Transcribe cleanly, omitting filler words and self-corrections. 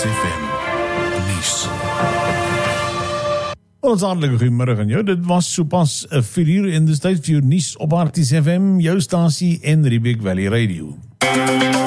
FM nuus. Ons hartlike goeiemiddag aan jou. Dit was sopas 4 uur en dis tyd vir jou nuus op Arties FM, jou stasie en Riebeek Valley Radio.